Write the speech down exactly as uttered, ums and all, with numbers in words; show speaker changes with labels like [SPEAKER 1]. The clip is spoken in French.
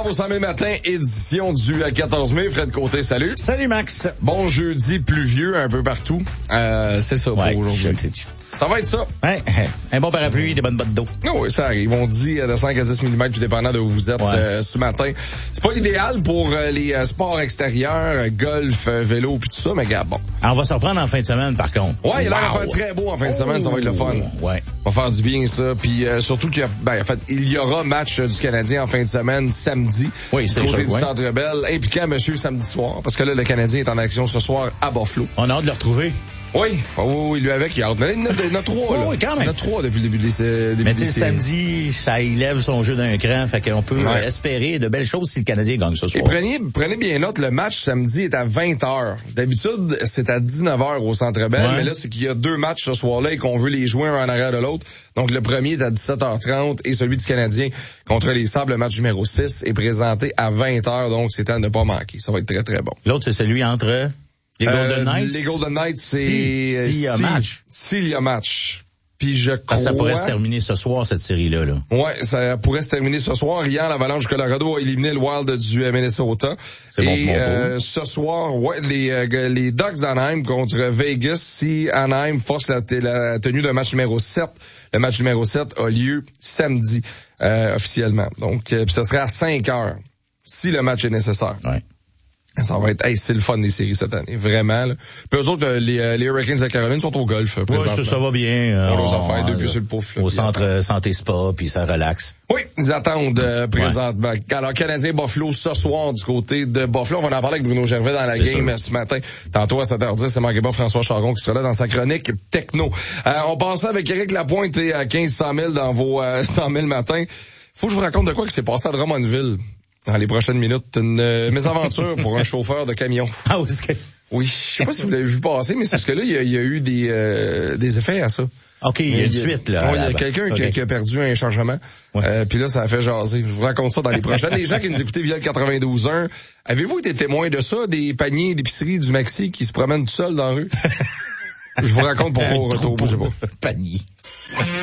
[SPEAKER 1] au cent mille matin, édition du quatorze mai. Fred Côté, salut.
[SPEAKER 2] Salut Max.
[SPEAKER 1] Bon jeudi pluvieux un peu partout. Euh, c'est ça
[SPEAKER 2] ouais,
[SPEAKER 1] pour aujourd'hui. Ça va être ça.
[SPEAKER 2] Ouais, un bon parapluie, des bonnes bottes d'eau.
[SPEAKER 1] Oh, oui, ça arrive. On dit de cinq à dix millimètres, tout dépendant de où vous êtes ouais. euh, ce matin. C'est pas l'idéal pour euh, les euh, sports extérieurs, euh, golf, euh, vélo puis tout ça, mais gars, bon.
[SPEAKER 2] Alors, on va se reprendre en fin de semaine, par contre.
[SPEAKER 1] Ouais, il a l'air
[SPEAKER 2] wow.
[SPEAKER 1] de faire très beau en fin de semaine, ça va être le fun.
[SPEAKER 2] Ouais.
[SPEAKER 1] Ça va faire du bien, ça. Puis euh, surtout qu'il y a, ben, en fait, il y aura match euh, du Canadien en fin de semaine, samedi.
[SPEAKER 2] Oui, c'est
[SPEAKER 1] côté
[SPEAKER 2] sûr,
[SPEAKER 1] du
[SPEAKER 2] ouais.
[SPEAKER 1] Centre Bell, impliquant monsieur samedi soir, parce que là, le Canadien est en action ce soir à Buffalo.
[SPEAKER 2] On a hâte de le retrouver.
[SPEAKER 1] Oui, oui, oui, lui avec, il a hâte. Mais il y en a, il y en a trois, là.
[SPEAKER 2] Oui, quand même.
[SPEAKER 1] Il y en a trois depuis le début des séries.
[SPEAKER 2] Mais tu sais, samedi, ça élève son jeu d'un cran, fait qu'on peut
[SPEAKER 1] ouais.
[SPEAKER 2] espérer de belles choses si le Canadien gagne ce soir.
[SPEAKER 1] Et prenez, prenez bien note, le match samedi est à vingt heures. D'habitude, c'est à dix-neuf heures au Centre Bell, ouais. mais là, c'est qu'il y a deux matchs ce soir-là et qu'on veut les jouer un en arrière de l'autre. Donc, le premier est à dix-sept heures trente et celui du Canadien contre les Sables, le match numéro six, est présenté à vingt heures, donc c'est à ne pas manquer. Ça va être très, très bon.
[SPEAKER 2] L'autre, c'est celui entre... Les Golden
[SPEAKER 1] euh,
[SPEAKER 2] Knights?
[SPEAKER 1] Les Golden Knights, c'est...
[SPEAKER 2] S'il si, si y a si, match.
[SPEAKER 1] S'il y a match. Puis je crois...
[SPEAKER 2] Ah, ça pourrait se terminer ce soir, cette série-là. Là.
[SPEAKER 1] Ouais, ça pourrait se terminer ce soir. Hier, l'Avalanche Colorado a éliminé le Wild du Minnesota.
[SPEAKER 2] C'est bon
[SPEAKER 1] Et
[SPEAKER 2] pour mon
[SPEAKER 1] euh, ce soir, ouais, les, euh, les Ducks d'Anaheim contre Vegas. Si Anaheim force la, la tenue d'un match numéro sept, le match numéro sept a lieu samedi, euh, officiellement. Donc, euh, puis ça serait à cinq heures, si le match est nécessaire.
[SPEAKER 2] Ouais.
[SPEAKER 1] Ça va être, hey, c'est le fun des séries cette année, vraiment. Là. Puis eux autres, les, les Hurricanes de Caroline sont au golf.
[SPEAKER 2] Oui, ça, ça va bien.
[SPEAKER 1] Euh, on, affaires,
[SPEAKER 2] on,
[SPEAKER 1] depuis sur le pouf, là,
[SPEAKER 2] au centre euh, santé spa, puis ça relaxe.
[SPEAKER 1] Oui, ils attendent euh, présentement. Ouais. Alors, Canadien Buffalo ce soir du côté de Buffalo. On va en parler avec Bruno Gervais dans la c'est game sûr. Ce matin. Tantôt à sept heures dix, c'est manqué pas François Charon qui sera là dans sa chronique techno. Euh, on passait avec Éric Lapointe et à quinze cent mille dans vos euh, cent mille matins. Faut que je vous raconte de quoi qui s'est passé à Drummondville. Dans les prochaines minutes, une euh, mésaventure pour un chauffeur de camion.
[SPEAKER 2] Ah oui, c'est que...
[SPEAKER 1] Oui, je sais pas si vous l'avez vu passer, mais c'est parce que là, il y a, il y a eu des euh, des effets à ça.
[SPEAKER 2] OK, il y a une suite, là.
[SPEAKER 1] Il y a quelqu'un okay. qui, qui a perdu un chargement. Ouais. Euh, puis là, ça a fait jaser. Je vous raconte ça dans les prochaines. Les gens qui nous écoutaient via le quatre-vingt-douze un, avez-vous été témoin de ça, des paniers d'épicerie du Maxi qui se promènent tout seuls dans la rue? Je vous raconte pourquoi au retour, je sais pas.
[SPEAKER 2] Panier.